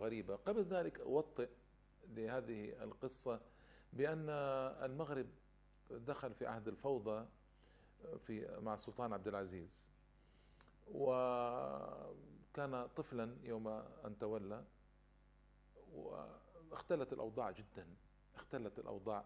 غريبة. قبل ذلك أوطئ لهذه القصة بأن المغرب دخل في عهد الفوضى مع السلطان عبد العزيز، وكان طفلا يوم أن تولى، واختلت الأوضاع جدا، اختلت الأوضاع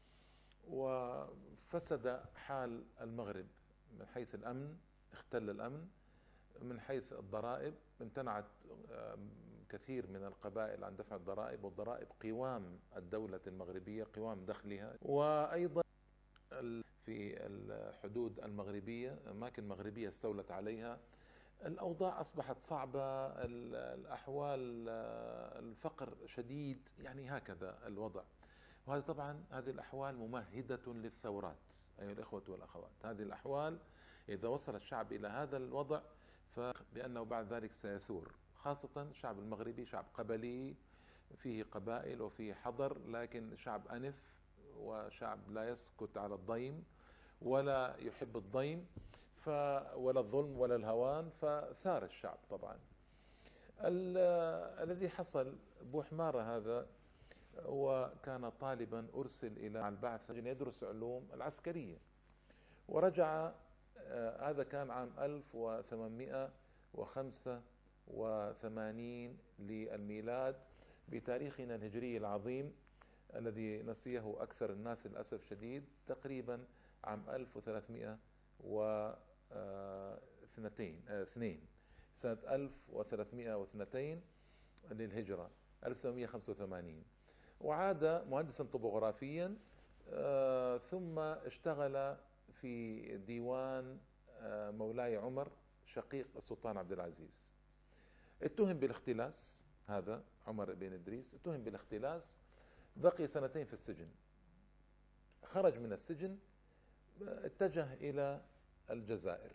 وفسد حال المغرب من حيث الأمن، اختل الأمن، من حيث الضرائب امتنعت كثير من القبائل عن دفع الضرائب، والضرائب قوام الدولة المغربية، قوام دخلها. وأيضا في الحدود المغربية أماكن مغربية استولت عليها، الأوضاع أصبحت صعبة، الأحوال الفقر شديد، يعني هكذا الوضع. وهذا طبعا هذه الأحوال ممهدة للثورات أيها الإخوة والأخوات. هذه الأحوال إذا وصل الشعب إلى هذا الوضع فبأنه بعد ذلك سيثور، خاصة الشعب المغربي شعب قبلي، فيه قبائل وفيه حضر، لكن شعب أنف وشعب لا يسكت على الضيم ولا يحب الضيم ولا الظلم ولا الهوان، فثار الشعب طبعا. الذي حصل بوحمارة هذا وكان طالبا أرسل إلى البعثة يدرس علوم العسكرية، ورجع. هذا كان عام 1885 للميلاد بتاريخنا الهجري العظيم الذي نسيه أكثر الناس للأسف شديد، تقريبا عام 1302 سنة 1302 للهجرة 1885، وعاد مهندسا طبوغرافيا، ثم اشتغل في ديوان مولاي عمر شقيق السلطان عبد العزيز. اتهم بالاختلاس، هذا عمر بن إدريس اتهم بالاختلاس، بقي سنتين في السجن. خرج من السجن اتجه إلى الجزائر،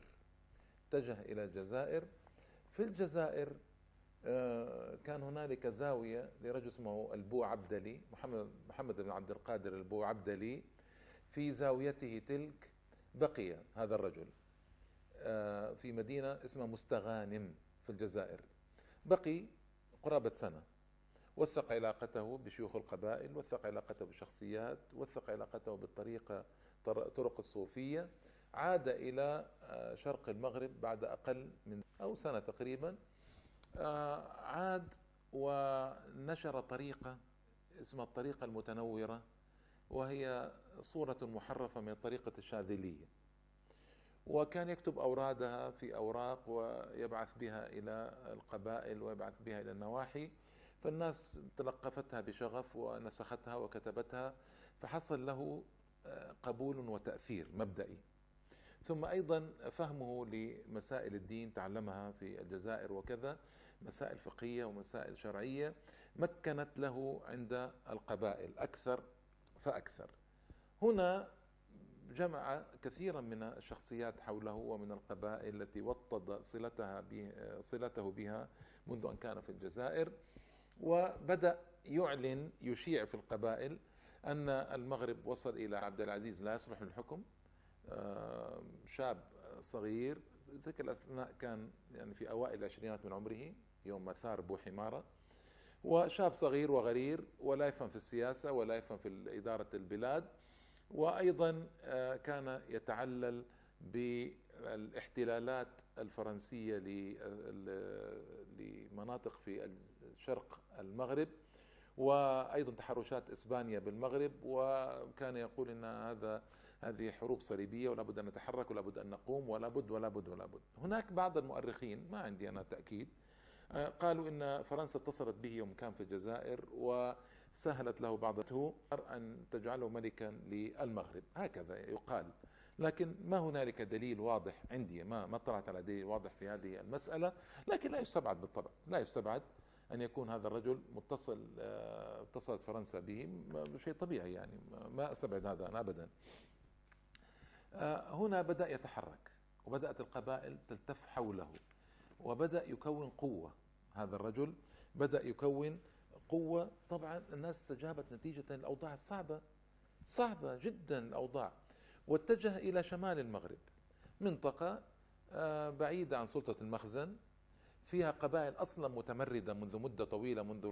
في الجزائر كان هنالك زاوية لرجل اسمه البو عبدلي، محمد بن عبد القادر البو عبدلي. في زاويته تلك بقي هذا الرجل في مدينة اسمها مستغانم في الجزائر، بقي قرابة سنة، وثق علاقته بشيوخ القبائل، وثق علاقته بشخصيات، وثق علاقته طرق الصوفية. عاد إلى شرق المغرب بعد أقل من سنة تقريبا. عاد ونشر طريقة اسمها الطريقة المتنورة، وهي صورة محرفة من طريقة الشاذلية، وكان يكتب أورادها في أوراق ويبعث بها إلى القبائل ويبعث بها إلى النواحي، فالناس تلقفتها بشغف ونسختها وكتبتها، فحصل له قبول وتأثير مبدئي. ثم أيضا فهمه لمسائل الدين تعلمها في الجزائر وكذا، مسائل فقهية ومسائل شرعية، مكنت له عند القبائل أكثر فأكثر. هنا جمع كثيرا من الشخصيات حوله ومن القبائل التي وطد صلته بها منذ أن كان في الجزائر، وبدأ يعلن يشيع في القبائل أن المغرب وصل إلى عبد العزيز لا يصلح للحكم. شاب صغير ذيك الأثناء كان يعني في أوائل العشرينات من عمره يوم ما ثار بوحمارة، وشاب صغير وغرير ولا يفهم في السياسة ولا يفهم في إدارة البلاد، وأيضا كان يتعلل بالاحتلالات الفرنسية لمناطق في شرق المغرب، وأيضا تحرشات إسبانيا بالمغرب، وكان يقول إن هذه حروب صليبية ولا بد أن نتحرك ولا بد أن نقوم ولا بد. هناك بعض المؤرخين، ما عندي أنا تأكيد، قالوا إن فرنسا اتصلت به يوم كان في الجزائر وسهلت له بعضته أن تجعله ملكا للمغرب، هكذا يقال، لكن ما هنالك دليل واضح عندي، ما طلعت على دليل واضح في هذه المسألة، لكن لا يستبعد بالطبع، لا يستبعد أن يكون هذا الرجل اتصلت فرنسا به، شيء طبيعي يعني، ما أستبعد هذا أنا أبدا. هنا بدأ يتحرك، وبدأت القبائل تلتف حوله، وبدأ يكون قوة. هذا الرجل بدأ يكون قوة، طبعا الناس استجابت نتيجة الأوضاع صعبة جدا الأوضاع، واتجه إلى شمال المغرب، منطقة بعيدة عن سلطة المخزن، فيها قبائل أصلا متمردة منذ مدة طويلة، منذ